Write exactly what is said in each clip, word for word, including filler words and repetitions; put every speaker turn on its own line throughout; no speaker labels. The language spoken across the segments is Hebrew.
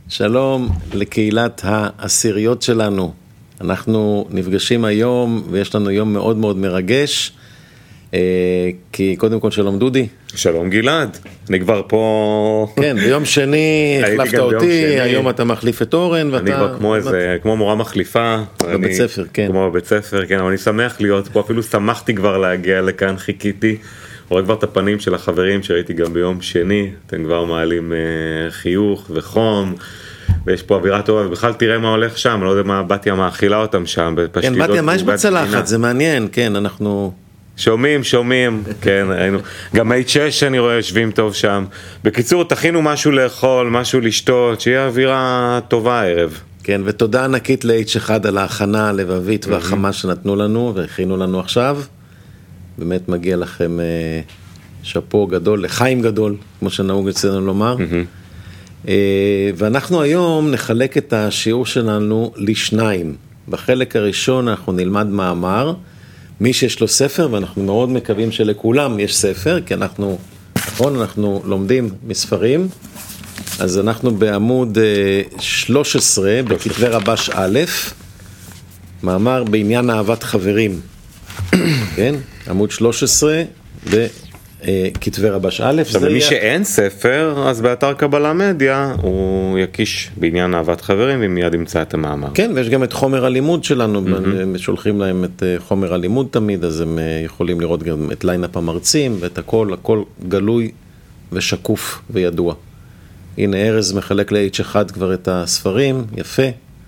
שלום לקהילת העשיריות שלנו. אנחנו נפגשים היום ויש לנו יום מאוד מאוד מרגש, כי קודם כל שלום דודי.
שלום גלעד, אני כבר פה...
כן, ביום שני החלפת אותי, היום אתה מחליף את אורן. ואתה...
אני כבר כמו איזה, כמו מורה מחליפה.
בבית ספר, כן.
כמו בבית ספר, כן, אבל אני שמח להיות פה, אפילו שמחתי כבר להגיע לכאן, חיכיתי. רואה כבר את הפנים של החברים שראיתי גם ביום שני, אתם כבר מעלים uh, חיוך וחום, ויש פה אווירה טובה, ובכלל תראה מה הולך שם, אני לא יודע מה בתיה מאכילה אותם שם,
כן, בתיה, מה יש בצלחת? זה מעניין, כן, אנחנו...
שומעים, שומעים, כן, ראינו. גם אייץ' שש אני רואה, יושבים טוב שם. בקיצור, תכינו משהו לאכול, משהו לשתות, שיהיה אווירה טובה הערב.
כן, ותודה ענקית ל-אייץ' אחד על ההכנה הלבבית והחמה שנתנו לנו, והכינו לנו עכשיו. באמת מגיע לכם אה, שפו גדול, לחיים גדול, כמו שנהוג אצלנו לומר. Mm-hmm. אה, ואנחנו היום נחלק את השיעור שלנו לשניים. בחלק הראשון אנחנו נלמד מאמר, מי שיש לו ספר, ואנחנו מאוד מקווים שלכולם יש ספר, כי אנחנו, נכון, אנחנו לומדים מספרים, אז אנחנו בעמוד אה, שלוש עשרה, בכתבי רבש א', מאמר בעניין אהבת חברים. כן? עמוד שלוש עשרה בכתבי רבש א'.
ומי שאין ספר, אז באתר קבלה מדיה, הוא יקיש בעניין אהבת חברים, ומיד ימצא את המאמר.
כן, ויש גם את חומר הלימוד שלנו, שולחים להם את חומר הלימוד תמיד, אז הם יכולים לראות גם את ליינאפ המרצים, ואת הכל, הכל גלוי ושקוף וידוע. הנה, ארז מחלק ל-אייץ' אחד כבר את הספרים, יפה.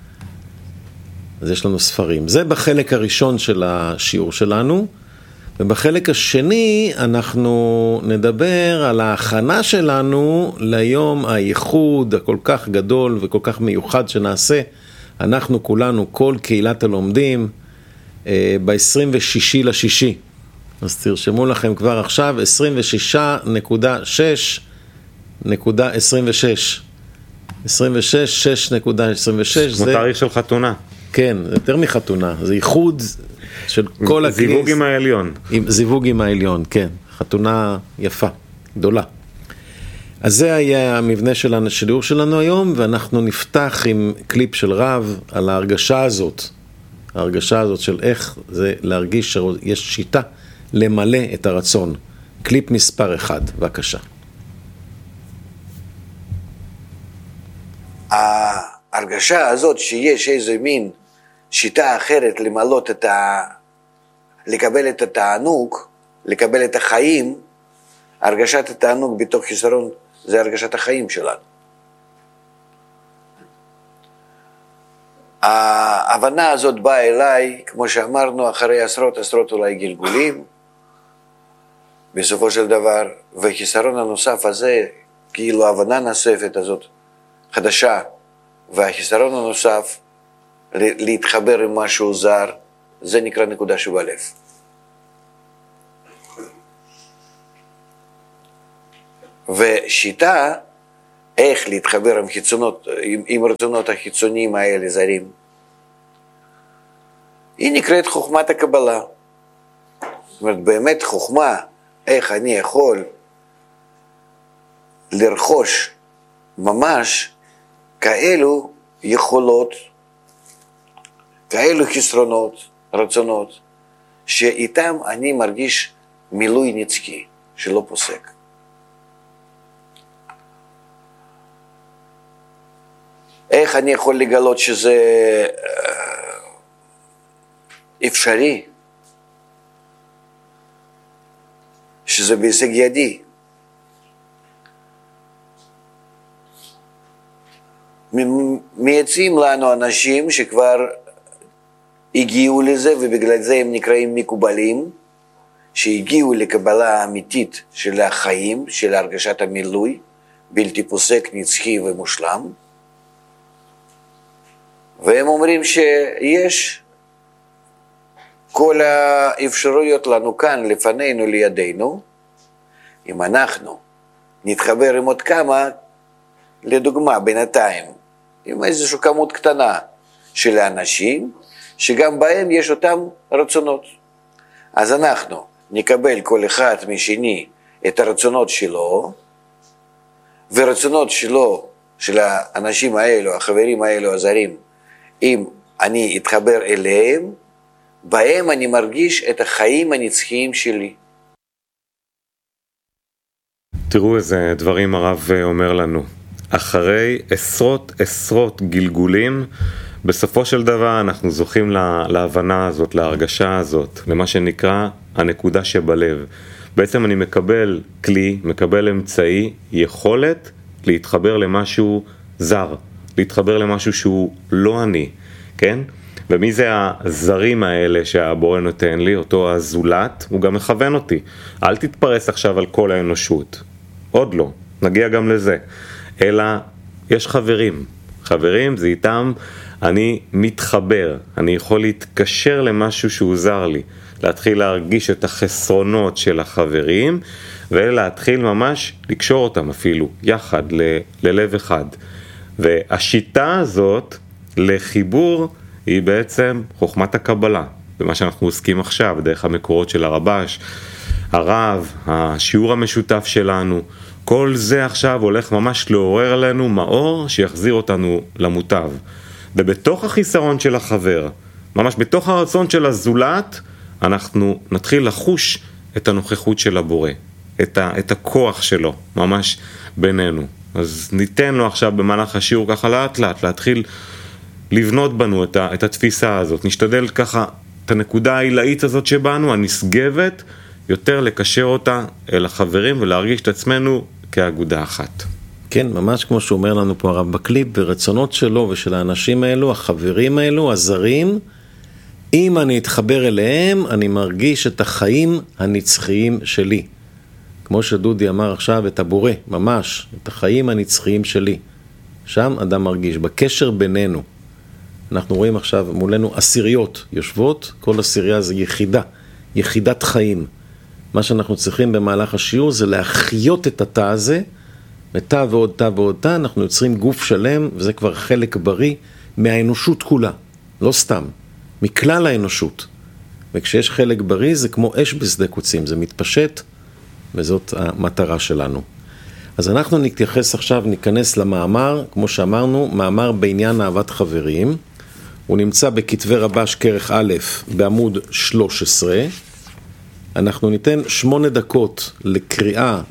אז יש לנו ספרים. זה בחלק הראשון של השיעור שלנו, ובחלק השני אנחנו נדבר על ההכנה שלנו ליום הייחוד הכל כך גדול וכל כך מיוחד שנעשה, אנחנו כולנו, כל קהילת הלומדים, ב-עשרים ושישי לשישי. אז תרשמו לכם כבר עכשיו, עשרים ושש נקודה שש נקודה עשרים ושש. עשרים ושש, שש נקודה עשרים ושש.
כמו תאריך של חתונה.
כן, זה יותר מחתונה, זה ייחוד של כל הכניס.
זיווג עם העליון.
עם, זיווג עם העליון, כן. חתונה יפה, גדולה. אז זה היה המבנה של השיעור שלנו היום, ואנחנו נפתח עם קליפ של רב על ההרגשה הזאת. ההרגשה הזאת של איך זה להרגיש שיש שיטה למלא את הרצון. קליפ מספר אחד, בבקשה.
ההרגשה הזאת שיש איזה מין שיטה אחרת למלות את ה... לקבל את התענוג, לקבל את החיים, הרגשת התענוג בתוך חיסרון, זה הרגשת החיים שלנו. ההבנה הזאת באה אליי, כמו שאמרנו, אחרי עשרות עשרות אולי גלגולים, בסופו של דבר, והחיסרון הנוסף הזה, כאילו ההבנה נוספת הזאת, חדשה, והחיסרון הנוסף, להתחבר עם משהו זר, זה נקרא נקודה שבלב. ושיטה, איך להתחבר עם חיצונות, עם, עם רצונות החיצוניים האלה זרים, היא נקראת חוכמת הקבלה. זאת אומרת, באמת חוכמה, איך אני יכול לרכוש ממש כאלו יכולות, כאלו חסרונות, רצונות, שאיתם אני מרגיש מילוי נצחי, שלא פוסק. איך אני יכול לגלות שזה אפשרי, שזה בהישג ידי? מייצאים לנו אנשים שכבר הגיעו לזה, ובגלל זה הם נקראים מקובלים, שהגיעו לקבלה האמיתית של החיים, של הרגשת המילוי, בלתי פוסק, נצחי ומושלם. והם אומרים שיש כל האפשרויות לנו כאן, לפנינו, לידינו, אם אנחנו נתחבר עם עוד כמה, לדוגמה, בינתיים, עם איזושהי כמות קטנה של האנשים, שגם בהם יש אותם רצונות. אז אנחנו נקבל כל אחד משני את הרצונות שלו, ורצונות שלו של האנשים האלו, החברים האלו, הזרים, אם אני אתחבר אליהם, בהם אני מרגיש את החיים הנצחיים שלי.
תראו איזה דברים הרב אומר לנו. אחרי עשרות עשרות גלגולים, בסופו של דבר אנחנו זוכים לה, להבנה הזאת, להרגשה הזאת, למה שנקרא הנקודה שבלב. בעצם אני מקבל כלי, מקבל אמצעי, יכולת להתחבר למשהו זר, להתחבר למשהו שהוא לא אני, כן? ומי זה הזרים האלה שהבורא נותן לי, אותו הזולת, הוא גם מכוון אותי. אל תתפרס עכשיו על כל האנושות. עוד לא, נגיע גם לזה. אלא יש חברים. חברים זה איתם אני מתחבר, אני יכול להתקשר למשהו שהוא זר לי, להתחיל להרגיש את החסרונות של החברים, ולהתחיל ממש לקשור אותם אפילו, יחד, ל- ללב אחד. והשיטה הזאת לחיבור היא בעצם חוכמת הקבלה, במה שאנחנו עוסקים עכשיו, דרך המקורות של הרבש, הרב, השיעור המשותף שלנו, כל זה עכשיו הולך ממש לעורר לנו מאור שיחזיר אותנו למוטב. ובתוך החיסרון של החבר, ממש בתוך הרצון של הזולת, אנחנו נתחיל לחוש את הנוכחות של הבורא, את, ה, את הכוח שלו, ממש בינינו. אז ניתן לו עכשיו במהלך השיעור ככה לאט לאט, להתחיל לבנות בנו את, ה, את התפיסה הזאת. נשתדל ככה את הנקודה העילאית הזאת שבנו, הנשגבת, יותר לקשר אותה אל החברים ולהרגיש את עצמנו כאגודה אחת.
כן, ממש כמו שאומר לנו פה הרב בקליפ, ברצונות שלו ושל האנשים האלו, החברים האלו, הזרים, אם אני אתחבר אליהם, אני מרגיש את החיים הנצחיים שלי. כמו שדודי אמר עכשיו, את הבורא, ממש, את החיים הנצחיים שלי. שם אדם מרגיש, בקשר בינינו. אנחנו רואים עכשיו מולנו עשיריות יושבות, כל עשירייה זה יחידה, יחידת חיים. מה שאנחנו צריכים במהלך השיעור זה להחיות את התא הזה, ותא ועוד תא ועוד תא, אנחנו יוצרים גוף שלם, וזה כבר חלק בריא מהאנושות כולה, לא סתם, מכלל האנושות. וכשיש חלק בריא זה כמו אש בשדה קוצים, זה מתפשט, וזאת המטרה שלנו. אז אנחנו נתייחס עכשיו, ניכנס למאמר, כמו שאמרנו, מאמר בעניין אהבת חברים, הוא נמצא בכתבי רבש כרך א' בעמוד שלוש עשרה, אנחנו ניתן שמונה דקות לקריאה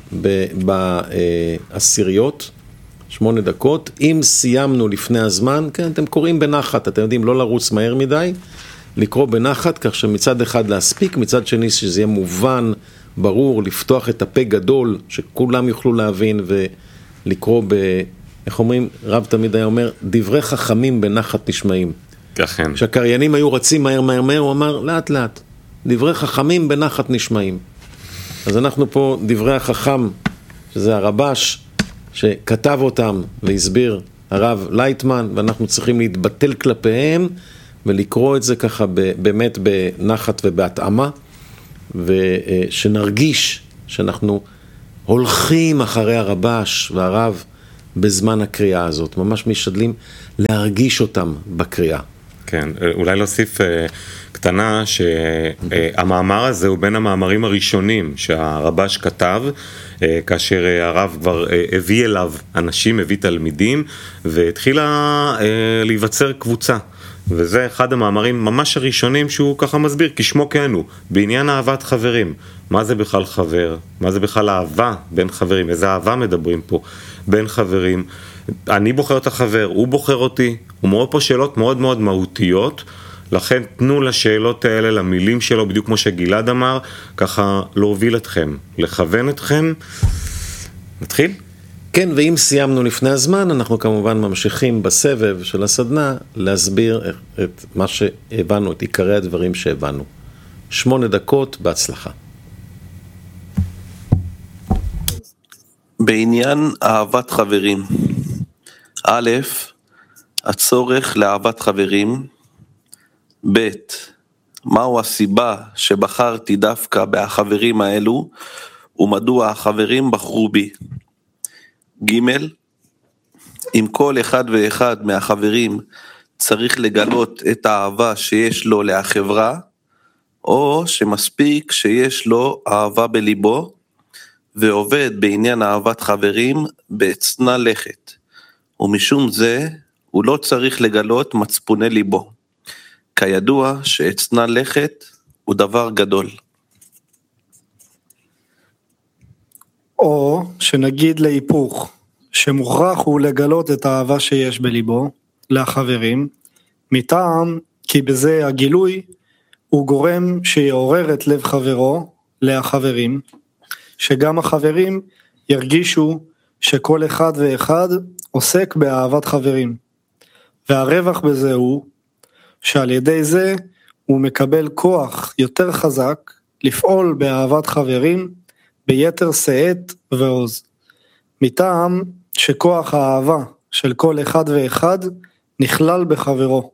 בעשיריות, שמונה דקות. אם סיימנו לפני הזמן, כן, אתם קוראים בנחת, אתם יודעים, לא לרוץ מהר מדי, לקרוא בנחת, כך שמצד אחד להספיק, מצד שני שזה יהיה מובן, ברור, לפתוח את הפה גדול, שכולם יוכלו להבין ולקרוא ב... איך אומרים? רב תמיד היה אומר, דברי חכמים בנחת נשמעים.
ככן.
כשהקריינים היו רצים מהר מהר מהר, הוא אמר, לאט לאט. דברי חכמים בנחת נשמעים. אז אנחנו פה דברי החכם, שזה הרבש, שכתב אותם והסביר הרב לייטמן, ואנחנו צריכים להתבטל כלפיהם, ולקרוא את זה ככה באמת בנחת ובהתאמה, ושנרגיש שאנחנו הולכים אחרי הרבש והרב בזמן הקריאה הזאת, ממש משתדלים להרגיש אותם בקריאה.
כן, אולי להוסיף קטנה שהמאמר הזה הוא בין המאמרים הראשונים שהרבש כתב, כאשר הרב כבר הביא אליו אנשים, הביא תלמידים, והתחילה להיווצר קבוצה. וזה אחד המאמרים ממש הראשונים שהוא ככה מסביר, כשמו כן הוא, בעניין אהבת חברים. מה זה בכלל חבר? מה זה בכלל אהבה בין חברים? איזה אהבה מדברים פה בין חברים? אני בוחר את החבר, הוא בוחר אותי. הוא מראה פה שאלות מאוד מאוד מהותיות, לכן תנו לשאלות האלה, למילים שלו, בדיוק כמו שגלעד אמר, ככה להוביל אתכם, לכוון אתכם. נתחיל?
כן, ואם סיימנו לפני הזמן, אנחנו כמובן ממשיכים בסבב של הסדנה להסביר את מה שהבנו, את עיקרי הדברים שהבנו. שמונה דקות, בהצלחה.
בעניין אהבת חברים. א', הצורך לאהבת חברים. ב', מהו הסיבה שבחרתי דווקא בחברים האלו, ומדוע החברים בחרו בי. ג', אם כל אחד ואחד מהחברים צריך לגלות את האהבה שיש לו לחברה, או שמספיק שיש לו אהבה בליבו, ועובד בעניין אהבת חברים באצנה לכת, ומשום זה הוא לא צריך לגלות מצפוני ליבו. כידוע שאצנע לכת הוא דבר גדול.
או שנגיד להיפוך, שמוכרח הוא לגלות את האהבה שיש בליבו לחברים, מטעם כי בזה הגילוי הוא גורם שיעורר את לב חברו לחברים, שגם החברים ירגישו שכל אחד ואחד עוסק באהבת חברים, והרווח בזה הוא שעל ידי זה הוא מקבל כוח יותר חזק לפעול באהבת חברים ביתר שאת ועוז, מטעם שכוח האהבה של כל אחד ואחד נכלל בחברו.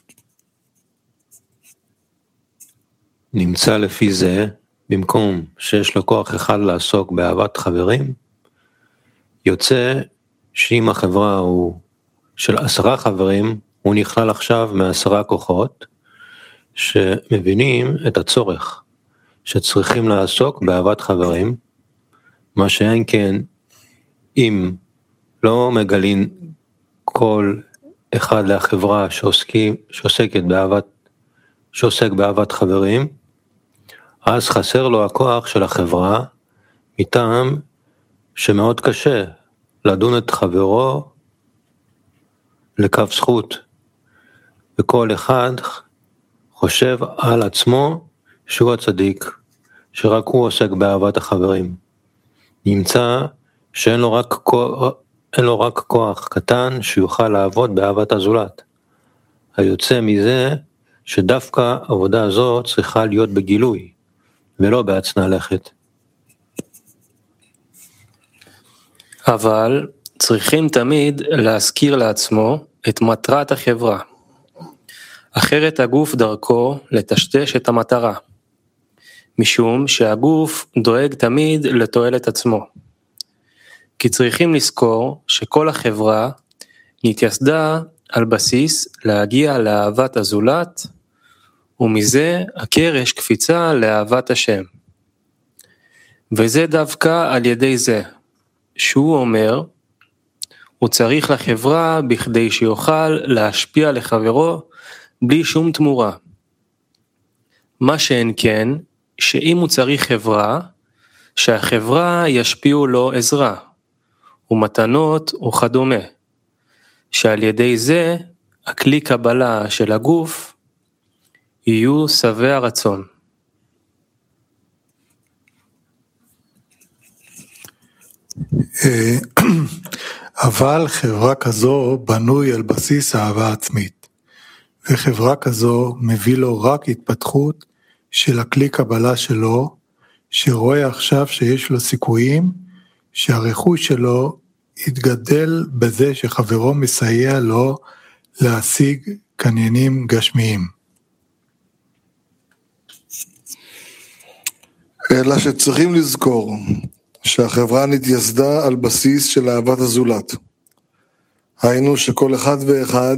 נמצא לפי זה, במקום שיש לו כוח אחד לעסוק באהבת חברים, יוצא שאם החברה הוא של עשרה חברים, הוא נכלל עכשיו מעשרה כוחות, שמבינים את הצורך, שצריכים לעסוק באהבת חברים, מה שאין כן, אם לא מגלים כל אחד לחברה שעוסקים, שעוסקת באהבת, שעוסק באהבת חברים, אז חסר לו הכוח של החברה, מטעם שמאוד קשה לדון את חברו לקו זכות, וכל אחד חושב על עצמו שהוא הצדיק, שרק הוא עוסק באהבת החברים. נמצא שאין לו רק כוח, אין לו רק כוח קטן שיוכל לעבוד באהבת הזולת. היוצא מזה שדווקא העבודה הזו צריכה להיות בגילוי, ולא בהצנע לכת.
אבל צריכים תמיד להזכיר לעצמו את מטרת החברה. אחרת הגוף דרכו לטשטש את המטרה, משום שהגוף דואג תמיד לתועלת עצמו. כי צריכים לזכור שכל החברה נתייסדה על בסיס להגיע לאהבת הזולת, ומזה הקרש קפיצה לאהבת השם. וזה דווקא על ידי זה, שהוא אומר, הוא צריך לחברה בכדי שיוכל להשפיע לחברו בלי שום תמורה. מה שאין כן, שאם הוא צריך חברה, שהחברה ישפיעו לו עזרה, ומתנות וכדומה, שעל ידי זה הכלי קבלה של הגוף יהיו שבע רצון.
אבל חברה כזו בנוי על בסיס אהבה עצמית, וחברה כזו מביא לו רק התפתחות של הכלי קבלה שלו, שרואה עכשיו שיש לו סיכויים שהרכוש שלו יתגדל בזה שחברו מסייע לו להשיג קניינים גשמיים.
אלא שצריכים לזכור שהחברה נתייסדה על בסיס של אהבת הזולת. היינו שכל אחד ואחד